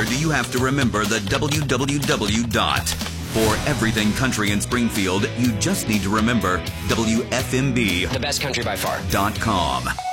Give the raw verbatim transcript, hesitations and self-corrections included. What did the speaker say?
do you have to remember the W W W dot. For everything country in Springfield, you just need to remember W F M B. The best country by far. Dot com.